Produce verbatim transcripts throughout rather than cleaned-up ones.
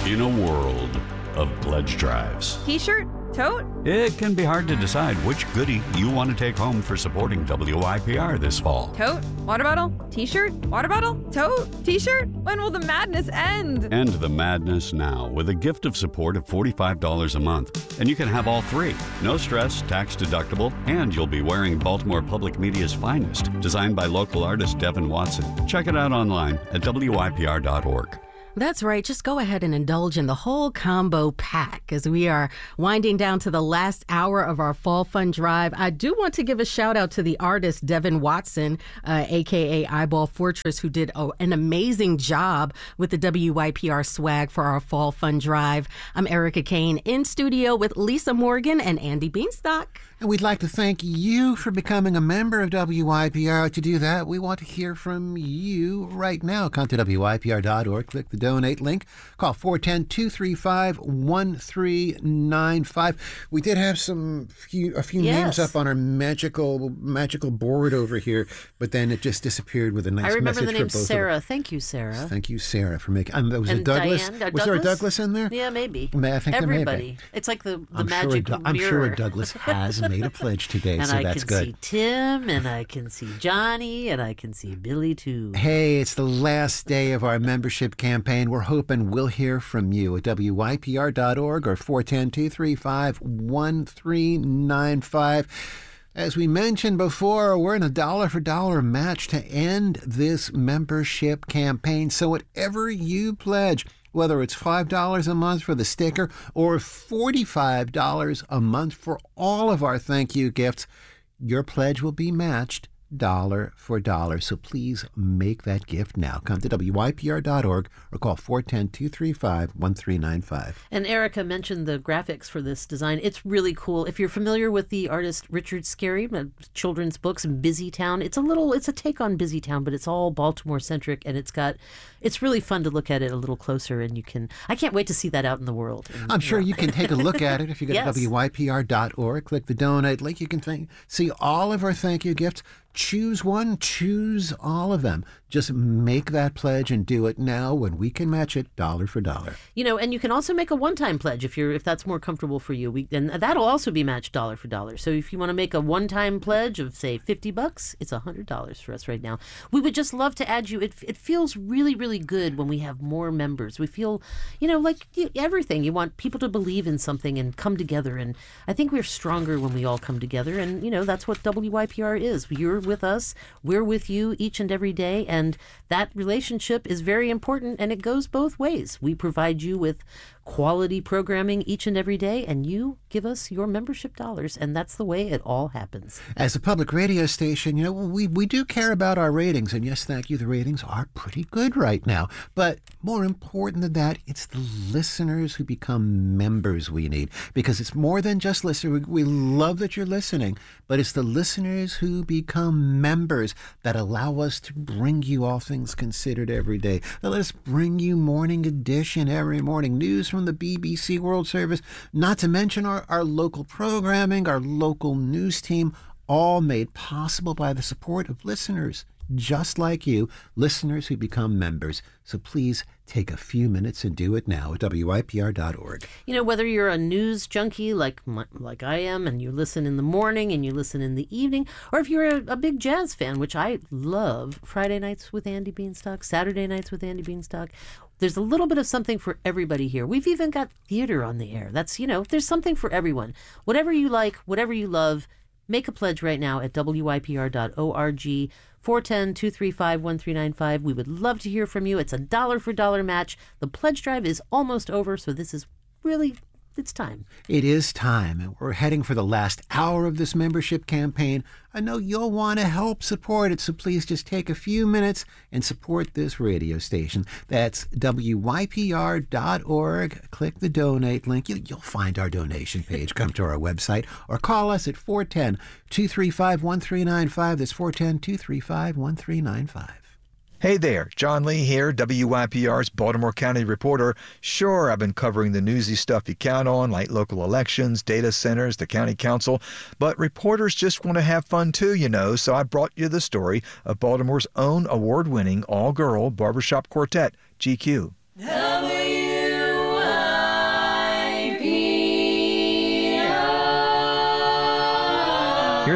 In a world of pledge drives, T-shirt? Tote? it can be hard to decide which goodie you want to take home for supporting W Y P R this fall. Tote? Water bottle? T-shirt? Water bottle? Tote? T-shirt? When will the madness end? End the madness now with a gift of support of forty-five dollars a month. And you can have all three. No stress, tax deductible, and you'll be wearing Baltimore Public Media's finest, designed by local artist Devin Watson. Check it out online at W Y P R dot org. That's right. Just go ahead and indulge in the whole combo pack as we are winding down to the last hour of our Fall Fun Drive. I do want to give a shout out to the artist Devin Watson, uh, a k a. Eyeball Fortress, who did oh, an amazing job with the W Y P R swag for our Fall Fun Drive. I'm Erica Kane in studio with Lisa Morgan and Andy Beanstalk. And we'd like to thank you for becoming a member of W Y P R. To do that, we want to hear from you right now. Come to W Y P R dot org, click the donate link, call four one zero, two three five, one three nine five. We did have some few, a few Yes. names up on our magical magical board over here, but then it just disappeared with a nice I remember message the for name both of Sarah. us. Thank you, Sarah. Thank you, Sarah, for making. Um, was And it Douglas? Diane, uh, was there a Douglas? Douglas in there? Yeah, maybe. May- I think there may be. Everybody. It's like the, the I'm magic sure. a, mirror. I'm sure a Douglas has made a pledge today, And so I that's can good. see Tim, and I can see Johnny, and I can see Billy, too. Hey, it's the last day of our membership campaign. We're hoping we'll hear from you at W Y P R dot org or four one zero, two three five, one three nine five. As we mentioned before, we're in a dollar-for-dollar match to end this membership campaign. So whatever you pledge, whether it's five dollars a month for the sticker or forty-five dollars a month for all of our thank you gifts, your pledge will be matched dollar for dollar. So please make that gift now. Come to W Y P R dot org or call four one zero, two three five, one three nine five. And Erica mentioned the graphics for this design. It's really cool. If you're familiar with the artist Richard Scarry, uh, children's books, Busy Town, it's a little, it's a take on Busy Town, but it's all Baltimore centric, and it's got, it's really fun to look at it a little closer, and you can, I can't wait to see that out in the world. And, I'm sure yeah. you can take a look at it if you go Yes. to W Y P R dot org, click the donate link. You can th- see all of our thank you gifts. Choose one, choose all of them. Just make that pledge and do it now when we can match it dollar for dollar. You know, and you can also make a one-time pledge if you're if that's more comfortable for you. We, and that'll also be matched dollar for dollar. So if you want to make a one-time pledge of say fifty bucks, it's one hundred dollars for us right now. We would just love to add you. It it feels really really good when we have more members. We feel, you know, like you, everything. You want people to believe in something and come together. And I think we're stronger when we all come together. And you know, that's what W Y P R is. You're with us. We're with you each and every day. And that relationship is very important, and it goes both ways. We provide you with quality programming each and every day, and you give us your membership dollars, and that's the way it all happens. As a public radio station, you know, we, we do care about our ratings, and yes, thank you, the ratings are pretty good right now. But more important than that, it's the listeners who become members we need, because it's more than just listeners. We, we love that you're listening, but it's the listeners who become members that allow us to bring you All Things Considered every day. That let us bring you Morning Edition every morning, news from the B B C World Service, not to mention our, our local programming, our local news team, all made possible by the support of listeners just like you, listeners who become members. So please take a few minutes and do it now at W Y P R dot org. You know, whether you're a news junkie like my, like I am, and you listen in the morning and you listen in the evening, or if you're a, a big jazz fan, which I love, Friday nights with Andy Beanstalk, Saturday nights with Andy Beanstalk, there's a little bit of something for everybody here. We've even got theater on the air. That's, you know, there's something for everyone. Whatever you like, whatever you love, make a pledge right now at W Y P R dot org, four one zero, two three five, one three nine five. We would love to hear from you. It's a dollar for dollar match. The pledge drive is almost over, so this is really, it's time. It is time, and we're heading for the last hour of this membership campaign. I know you'll want to help support it, so please just take a few minutes and support this radio station. That's W Y P R dot org. Click the donate link. You, you'll find our donation page. Come to our website or call us at four one zero, two three five, one three nine five. That's four one zero, two three five, one three nine five. Hey there, John Lee here, W Y P R's Baltimore County reporter. Sure, I've been covering the newsy stuff you count on, like local elections, data centers, the county council, but reporters just want to have fun too, you know, so I brought you the story of Baltimore's own award-winning all-girl barbershop quartet, G Q. W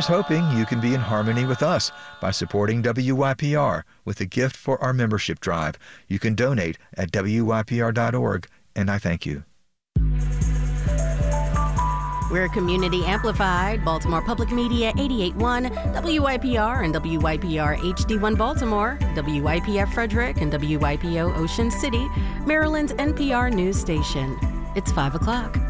here's hoping you can be in harmony with us by supporting W Y P R with a gift for our membership drive. You can donate at W Y P R dot org, and I thank you. We're community amplified, Baltimore Public Media eighty-eight point one, W Y P R and W Y P R H D one Baltimore, W Y P F Frederick and W Y P O Ocean City, Maryland's N P R news station. It's five o'clock.